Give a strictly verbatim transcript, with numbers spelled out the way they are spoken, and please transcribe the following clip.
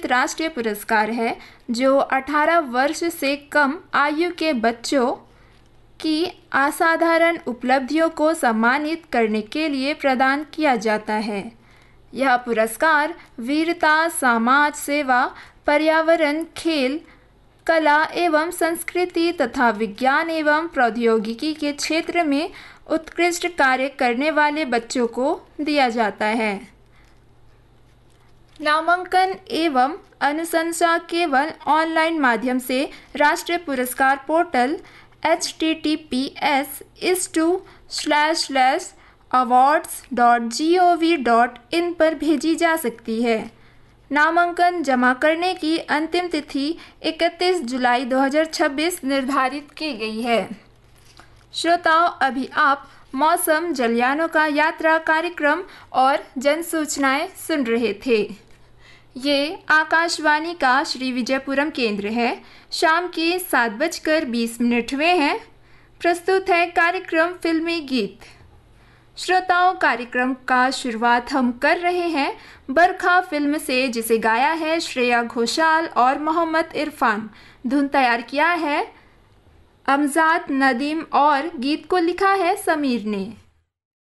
संयुक्त राष्ट्रीय पुरस्कार है जो अठारह वर्ष से कम आयु के बच्चों की असाधारण उपलब्धियों को सम्मानित करने के लिए प्रदान किया जाता है। यह पुरस्कार वीरता, समाज सेवा, पर्यावरण, खेल, कला एवं संस्कृति तथा विज्ञान एवं प्रौद्योगिकी के क्षेत्र में उत्कृष्ट कार्य करने वाले बच्चों को दिया जाता है। नामांकन एवं अनुशंसा केवल ऑनलाइन माध्यम से राष्ट्रीय पुरस्कार portal H T T P S इस two slash slash awards dot G O V dot in पर भेजी जा सकती है। नामांकन जमा करने की अंतिम तिथि इकतीस जुलाई दो हज़ार छब्बीस निर्धारित की गई है। श्रोताओं, अभी आप मौसम, जलयानों का यात्रा कार्यक्रम और जन सूचनाएं सुन रहे थे। ये आकाशवाणी का श्री विजयपुरम केंद्र है। शाम के सात बजकर बीस मिनट हुए हैं। प्रस्तुत है कार्यक्रम फिल्मी गीत। श्रोताओं, कार्यक्रम का शुरुआत हम कर रहे हैं बरखा फिल्म से, जिसे गाया है श्रेया घोषाल और मोहम्मद इरफान। धुन तैयार किया है अमजाद नदीम और गीत को लिखा है समीर ने।